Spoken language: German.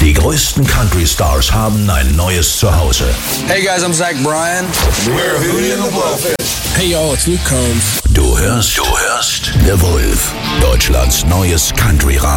Die größten Country-Stars haben ein neues Zuhause. Hey guys, I'm Zach Bryan. We're Hootie and the Blowfish. Hey y'all, it's Luke Combs. Du hörst The Wolf, Deutschlands neues Country-Radio.